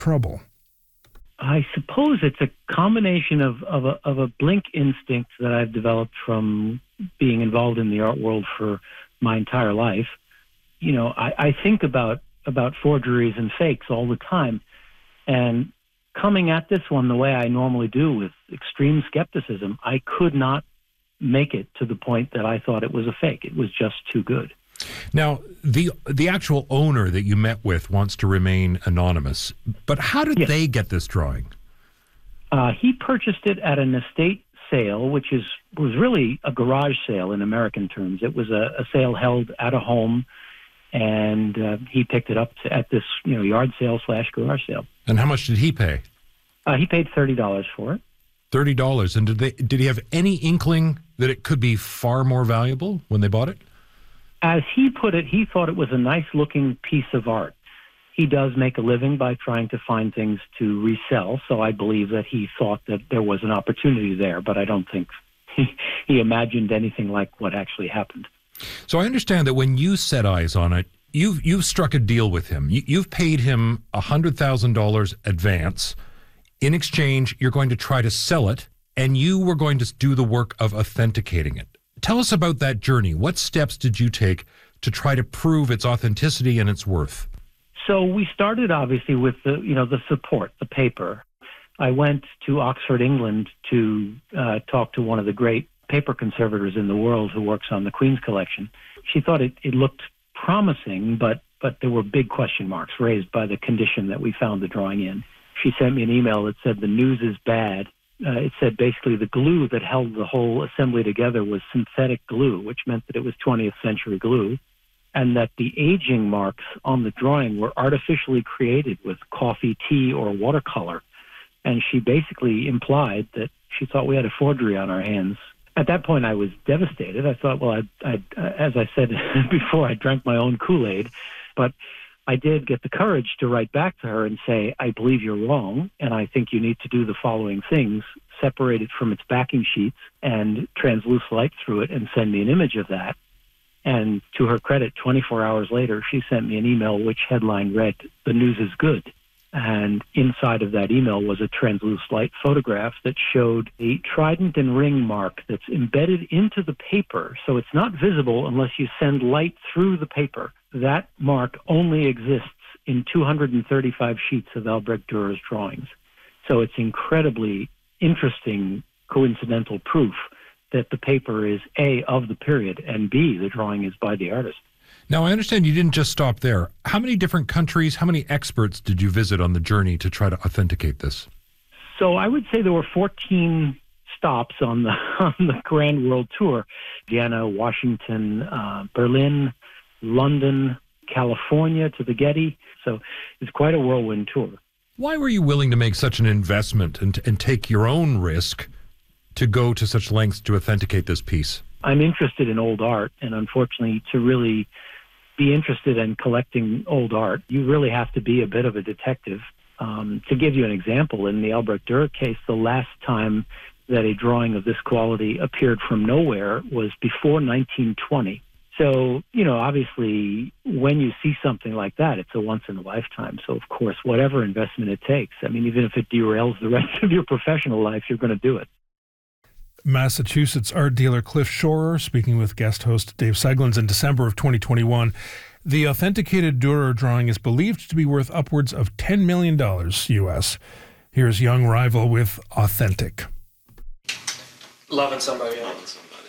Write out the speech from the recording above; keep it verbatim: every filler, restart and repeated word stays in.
trouble? I suppose it's a combination of, of, a, of a blink instinct that I've developed from being involved in the art world for my entire life. You know, I, I think about, about forgeries and fakes all the time. And coming at this one the way I normally do, with extreme skepticism, I could not make it to the point that I thought it was a fake. It was just too good. Now, the the actual owner that you met with wants to remain anonymous, but how did yes. they get this drawing? Uh, he purchased it at an estate sale, which is was really a garage sale in American terms. It was a, a sale held at a home, and uh, he picked it up to, at this you know yard sale slash garage sale. And how much did he pay? Uh, he paid thirty dollars for it. Thirty dollars. And did they did he have any inkling that it could be far more valuable when they bought it? As he put it, he thought it was a nice-looking piece of art. He does make a living by trying to find things to resell, so I believe that he thought that there was an opportunity there, but I don't think he, he imagined anything like what actually happened. So I understand that when you set eyes on it, you've, you've struck a deal with him. You, you've paid him one hundred thousand dollars advance. In exchange, you're going to try to sell it, and you were going to do the work of authenticating it. Tell us about that journey. What steps did you take to try to prove its authenticity and its worth? So we started obviously with the, you know, the support, the paper. I went to Oxford, England to uh, talk to one of the great paper conservators in the world who works on the Queen's collection. She thought it, it looked promising, but, but there were big question marks raised by the condition that we found the drawing in. She sent me an email that said the news is bad. Uh, it said basically the glue that held the whole assembly together was synthetic glue, which meant that it was twentieth century glue, and that the aging marks on the drawing were artificially created with coffee, tea, or watercolor. And she basically implied that she thought we had a forgery on our hands. At that point, I was devastated. I thought, well, I, I, as I said before, I drank my own Kool-Aid, but I did get the courage to write back to her and say, I believe you're wrong, and I think you need to do the following things: separate it from its backing sheets and transluce light through it and send me an image of that. And to her credit, twenty-four hours later, she sent me an email which headline read, "The news is good." And inside of that email was a transluce light photograph that showed a trident and ring mark that's embedded into the paper, so it's not visible unless you send light through the paper. That mark only exists in two hundred thirty-five sheets of Albrecht Dürer's drawings. So it's incredibly interesting coincidental proof that the paper is A, of the period, and B, the drawing is by the artist. Now, I understand you didn't just stop there. How many different countries, how many experts did you visit on the journey to try to authenticate this? So I would say there were fourteen stops on the on the Grand World Tour: Vienna, Washington, uh, Berlin, London, California to the Getty. So it's quite a whirlwind tour. Why were you willing to make such an investment and, and take your own risk to go to such lengths to authenticate this piece? I'm interested in old art, and unfortunately, to really be interested in collecting old art, you really have to be a bit of a detective. Um, to give you an example, in the Albrecht Dürer case, the last time that a drawing of this quality appeared from nowhere was before nineteen twenty. So, you know, obviously, when you see something like that, it's a once-in-a-lifetime. So, of course, whatever investment it takes, I mean, even if it derails the rest of your professional life, you're going to do it. Massachusetts art dealer Cliff Schorer speaking with guest host Dave Seglins in December of twenty twenty-one. The authenticated Dürer drawing is believed to be worth upwards of ten million dollars U S. Here's young rival with Authentic. Loving somebody else.